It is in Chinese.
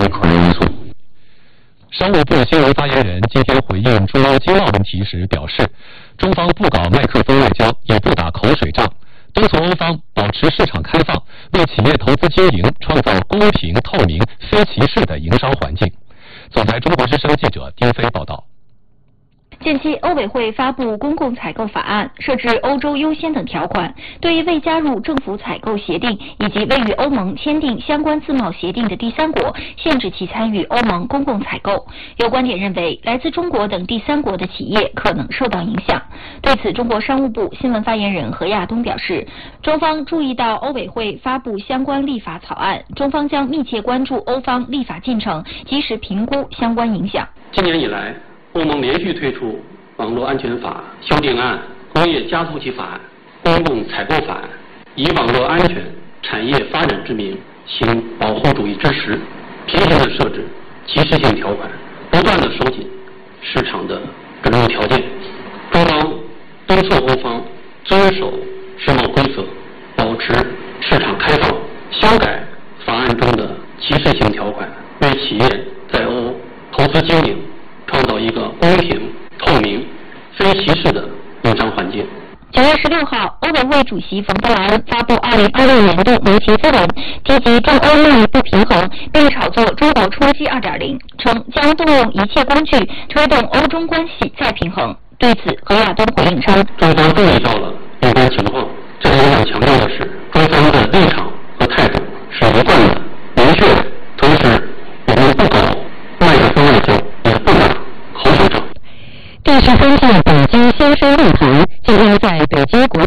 的考量因素。 商务部新闻发言人今天回应中欧经贸问题时表示，中方不搞麦克风外交，也不打口水仗，敦促欧方保持市场开放，为企业投资经营创造公平、透明、非歧视的营商环境。总台中国之声记者丁飞报道。 近期，欧委会发布公共采购法案，设置欧洲优先等条款，对于未加入政府采购协定以及未与欧盟签订相关自贸协定的第三国，限制其参与欧盟公共采购。有观点认为，来自中国等第三国的企业可能受到影响。对此，中国商务部新闻发言人何亚东表示，中方注意到欧委会发布相关立法草案，中方将密切关注欧方立法进程，及时评估相关影响。 今年以来，欧盟连续推出网络安全法修订案、工业加速器法案、公共采购法案，以网络安全、产业发展之名行保护主义之实，频频地设置歧视性条款，不断地收紧市场的准入条件。中方敦促欧方遵守世贸规则，保持市场开放，修改法案中的歧视性条款，为企业在欧投资经营创造一个公平、透明、非歧视的营商环境。 9月16号，欧委会主席冯德莱恩发布2026年度模型咨文，提及中欧贸易不平衡，并炒作中国出击2.0，称将动用一切工具推动欧中关系再平衡。对此，何亚东回应称， 中方注意到了有关情况，这里我想强调的是，中方的立场